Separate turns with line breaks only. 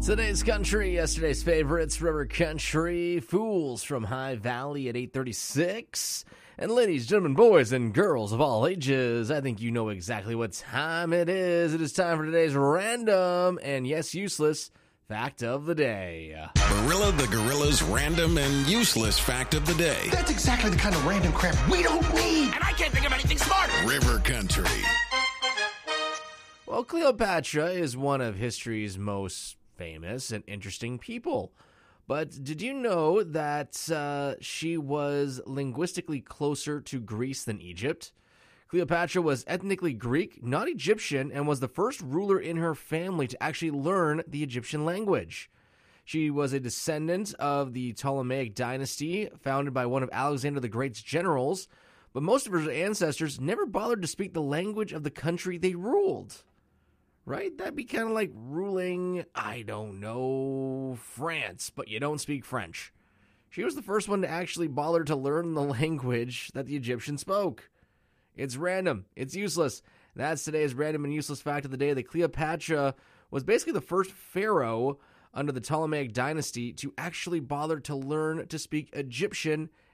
Today's country, yesterday's favorites, River Country, Fools from High Valley at 8:36. And ladies, gentlemen, boys, and girls of all ages, I think you know exactly what time it is. It is time for today's random and, yes, useless fact of the day.
Barilla the Gorilla's random and useless fact of the day.
That's exactly the kind of random crap we don't need.
And I can't think of anything smarter.
River Country.
Well, Cleopatra is one of history's most famous and interesting people. But did you know that she was linguistically closer to Greece than Egypt? Cleopatra was ethnically Greek, not Egyptian, and was the first ruler in her family to actually learn the Egyptian language. She was a descendant of the Ptolemaic dynasty, founded by one of Alexander the Great's generals, but most of her ancestors never bothered to speak the language of the country they ruled. Right? That'd be kind of like ruling, I don't know, France, but you don't speak French. She was the first one to actually bother to learn the language that the Egyptians spoke. It's random. It's useless. That's today's random and useless fact of the day. That Cleopatra was basically the first pharaoh under the Ptolemaic dynasty to actually bother to learn to speak Egyptian